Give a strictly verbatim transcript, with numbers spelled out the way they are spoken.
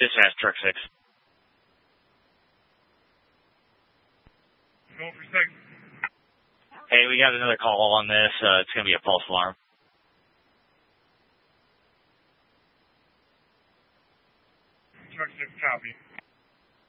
Dispatch, truck six. Go for six. Hey, we got another call on this. Uh, it's going to be a false alarm. Truck six, copy.